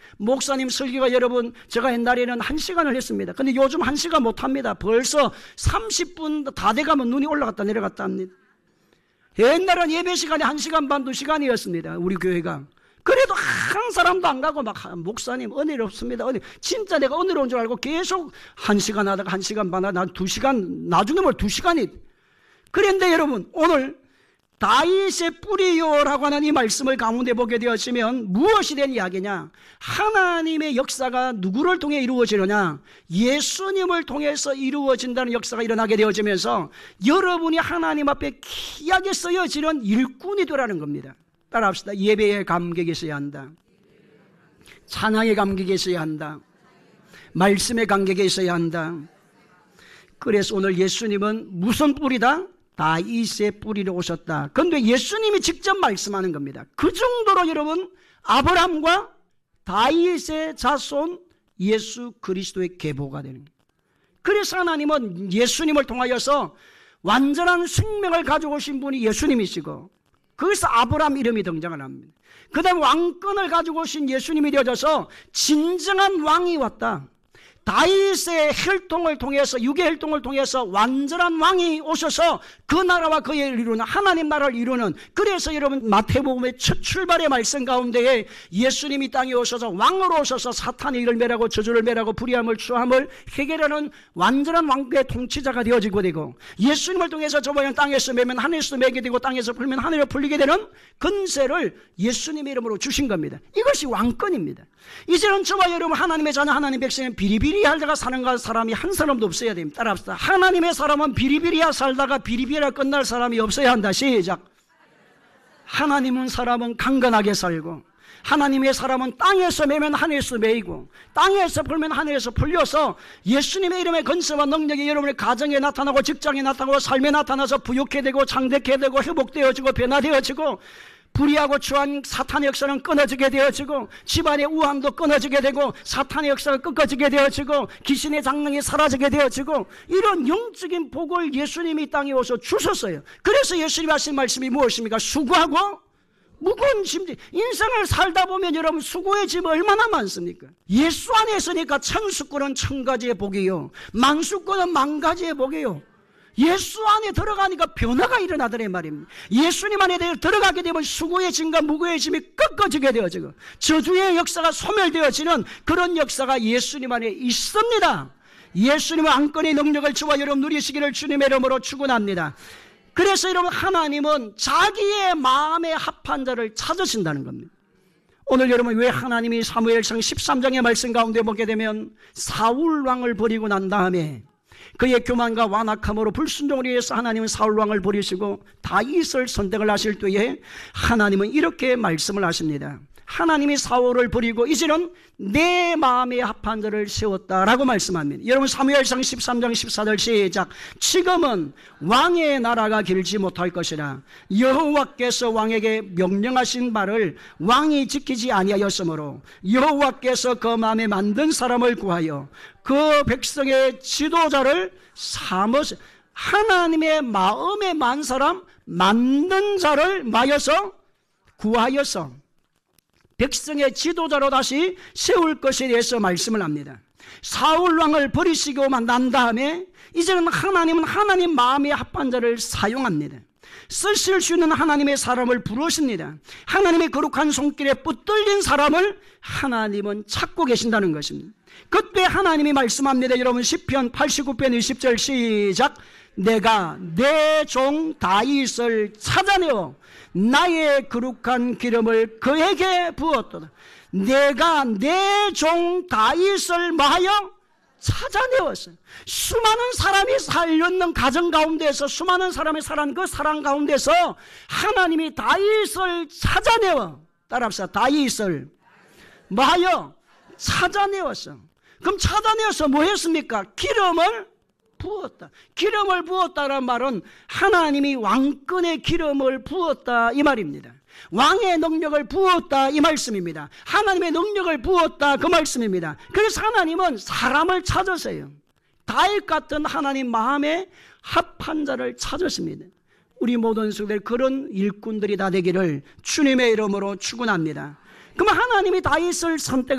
목사님 설교가 여러분, 제가 옛날에는 1시간을 했습니다. 근데 요즘 1시간 못합니다. 벌써 30분 다 돼가면 눈이 올라갔다 내려갔다 합니다. 옛날은 예배 시간이 1시간 반, 2시간이었습니다. 우리 교회가. 그래도 한 사람도 안 가고 막, 목사님 은혜롭습니다. 진짜 내가 은혜로운 줄 알고 계속 1시간 하다가 1시간 반 하다가 2시간, 나중에 2시간이. 그런데 여러분, 오늘 다윗의 뿌리요라고 하는 이 말씀을 가운데 보게 되었으면 무엇이 된 이야기냐? 하나님의 역사가 누구를 통해 이루어지느냐? 예수님을 통해서 이루어진다는 역사가 일어나게 되어지면서 여러분이 하나님 앞에 귀하게 쓰여지는 일꾼이 되라는 겁니다. 따라합시다. 예배에 감격이 있어야 한다. 찬양에 감격이 있어야 한다. 말씀에 감격이 있어야 한다. 그래서 오늘 예수님은 무슨 뿌리다? 다윗의 뿌리로 오셨다. 그런데 예수님이 직접 말씀하는 겁니다. 그 정도로 여러분, 아브라함과 다윗의 자손 예수 그리스도의 계보가 되는 거예요. 그래서 하나님은 예수님을 통하여서 완전한 생명을 가지고 오신 분이 예수님이시고, 거기서 아브라함 이름이 등장을 합니다. 그 다음 왕권을 가지고 오신 예수님이 되어져서 진정한 왕이 왔다. 다윗의 혈통을 통해서, 육의 혈통을 통해서 완전한 왕이 오셔서 그 나라와 그의 이루는 하나님 나라를 이루는, 그래서 여러분 마태복음의 첫 출발의 말씀 가운데에 예수님이 땅에 오셔서 왕으로 오셔서 사탄의 일을 멸하고 저주를 멸하고 불의함을 추함을 해결하는 완전한 왕국의 통치자가 되어지고 되고, 예수님을 통해서 저번에 땅에서 매면 하늘에서 매게 되고 땅에서 풀면 하늘에 풀리게 되는 권세를 예수님의 이름으로 주신 겁니다. 이것이 왕권입니다. 이제는 저와 여러분 하나님의 자녀, 하나님 백성은 비리비리 살다가 사는 사람이 한 사람도 없어야 됩니다. 따라합시다. 하나님의 사람은 비리비리야 살다가 비리비리야 끝날 사람이 없어야 한다. 시작. 하나님은 사람은 강건하게 살고, 하나님의 사람은 땅에서 매면 하늘에서 매이고, 땅에서 풀면 하늘에서 풀려서 예수님의 이름의 권세와 능력이 여러분의 가정에 나타나고 직장에 나타나고 삶에 나타나서 부욕해 되고 장대케 되고 회복되어지고 변화되어지고, 불의하고 추한 사탄의 역사는 끊어지게 되어지고, 집안의 우환도 끊어지게 되고, 사탄의 역사가 끊어지게 되어지고, 귀신의 장난이 사라지게 되어지고, 이런 영적인 복을 예수님이 땅에 오셔 주셨어요. 그래서 예수님이 하신 말씀이 무엇입니까? 수고하고 무거운 짐. 인생을 살다 보면 여러분 수고의 짐 얼마나 많습니까? 예수 안에 있으니까 천수권은 천가지의 복이요, 만수권은 만가지의 복이요. 예수 안에 들어가니까 변화가 일어나더란 말입니다. 예수님 안에 들어가게 되면 수고의 짐과 무거의 짐이 꺾어지게 되어지고, 저주의 역사가 소멸되어지는 그런 역사가 예수님 안에 있습니다. 예수님의 안건의 능력을 저와 여러분 누리시기를 주님의 이름으로 축원합니다. 그래서 여러분, 하나님은 자기의 마음에 합한 자를 찾으신다는 겁니다. 오늘 여러분, 왜 하나님이 사무엘상 13장의 말씀 가운데 보게 되면 사울 왕을 버리고 난 다음에 그의 교만과 완악함으로 불순종을 위해서 하나님은 사울 왕을 버리시고 다윗을 선택을 하실 때에 하나님은 이렇게 말씀을 하십니다. 하나님이 사울을 버리고 이제는 내 마음에 합한 자를 세웠다라고 말씀합니다. 여러분, 사무엘상 13장 14절 시작. 지금은 왕의 나라가 길지 못할 것이라 여호와께서 왕에게 명령하신 바를 왕이 지키지 아니하였으므로 여호와께서 그 마음에 만든 사람을 구하여 그 백성의 지도자를 삼으시. 하나님의 마음에 만 사람, 만든 자를 마여서 구하여서 백성의 지도자로 다시 세울 것에 대해서 말씀을 합니다. 사울 왕을 버리시고만 난 다음에 이제는 하나님은 하나님 마음에 합한 자를 사용합니다. 쓰실 수 있는 하나님의 사람을 부르십니다. 하나님의 거룩한 손길에 붙들린 사람을 하나님은 찾고 계신다는 것입니다. 그때 하나님이 말씀합니다. 여러분, 시편 89편 20절 시작. 내가 내 종 다윗을 찾아내어 나의 거룩한 기름을 그에게 부었도다. 내가 내 종 다윗을 마하여 찾아내었어요. 수많은 사람이 살렸는 가정 가운데서, 수많은 사람이 살아난 그 사랑 가운데서 하나님이 다윗을 찾아내어, 따라합시다. 다윗을 마하여 찾아내었어. 그럼 찾아내어서 뭐 했습니까? 기름을 부었다. 기름을 부었다는 말은 하나님이 왕권의 기름을 부었다 이 말입니다. 왕의 능력을 부었다 이 말씀입니다. 하나님의 능력을 부었다 그 말씀입니다. 그래서 하나님은 사람을 찾으세요. 다윗 같은 하나님 마음에 합한 자를 찾으십니다. 우리 모든 성도들 그런 일꾼들이 다 되기를 주님의 이름으로 축원합니다. 그럼 하나님이 다윗을 선택